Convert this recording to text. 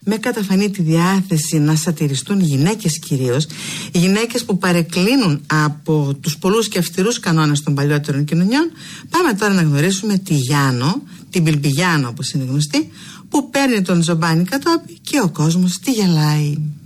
με καταφανή τη διάθεση να σατιριστούν οι γυναίκες κυρίως, οι γυναίκες που παρεκκλίνουν από τους πολλούς και αυστηρούς κανόνες των παλιότερων κοινωνιών. Πάμε τώρα να γνωρίσουμε τη Γιάννο, την Μπιλμπιγιάννο όπως είναι γνωστή, που παίρνει τον τζομπάνι κατόπι και ο κόσμος τη γελάει.